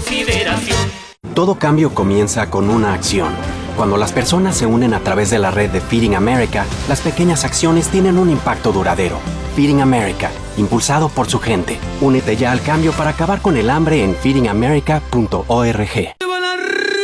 consideración. Todo cambio comienza con una acción. Cuando las personas se unen a través de la red de Feeding America, las pequeñas acciones tienen un impacto duradero. Feeding America, impulsado por su gente. Únete ya al cambio para acabar con el hambre en feedingamerica.org.